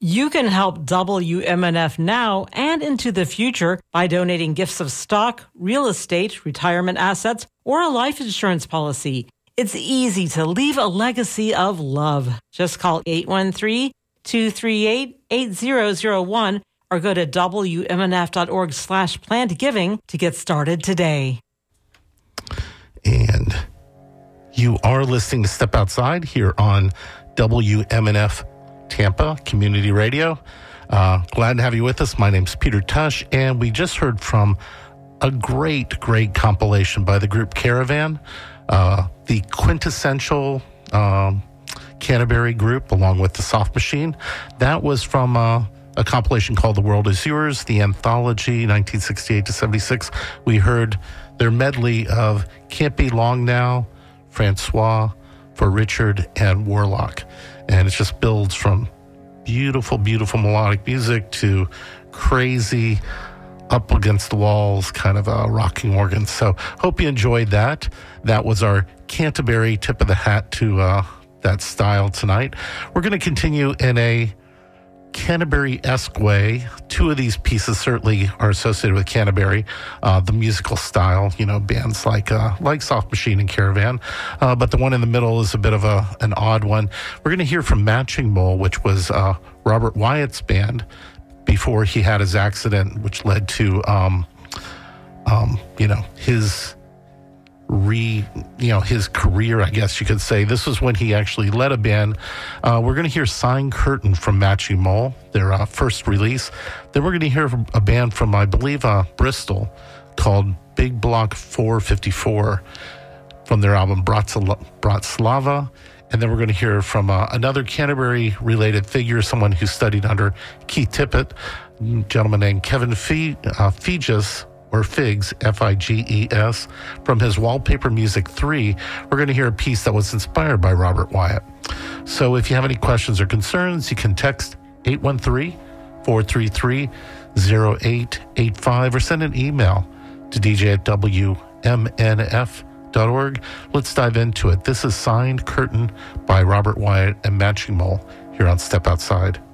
You can help WMNF now and into the future by donating gifts of stock, real estate, retirement assets, or a life insurance policy. It's easy to leave a legacy of love. Just call 813-238-8001 or go to WMNF.org/plannedgiving to get started today. And you are listening to Step Outside here on WMNF Tampa Community Radio. Glad to have you with us. My name's Peter Tush, and we just heard from a great compilation by the group Caravan, the quintessential Canterbury group, along with the Soft Machine. That was from a compilation called The World Is Yours, the anthology 1968 to 76. We heard their medley of Can't Be Long Now, Francois, For Richard, and Warlock. And it just builds from beautiful melodic music to crazy up against the walls kind of rocking organs. So hope you enjoyed that. That was our Canterbury tip of the hat to that style tonight. We're going to continue in a Canterbury-esque way. Two of these pieces certainly are associated with Canterbury, the musical style, bands like Soft Machine and Caravan. But the one in the middle is a bit of an odd one. We're going to hear from Matching Mole, which was Robert Wyatt's band before he had his accident, which led to, his career, I guess you could say. This was when he actually led a band. We're going to hear Sign Curtain from Matching Mole, their first release. Then we're going to hear a band from, I believe, Bristol called Big Block 454 from their album Bratislava. And then we're going to hear from another Canterbury-related figure, someone who studied under Keith Tippett, a gentleman named Kevin Figes, or Figs, Figes, from his Wallpaper Music 3. We're going to hear a piece that was inspired by Robert Wyatt. So if you have any questions or concerns, you can text 813-433-0885 or send an email to dj@wmnf.org. Let's dive into it. This is Signed Curtain by Robert Wyatt and Matching Mole here on Step Outside.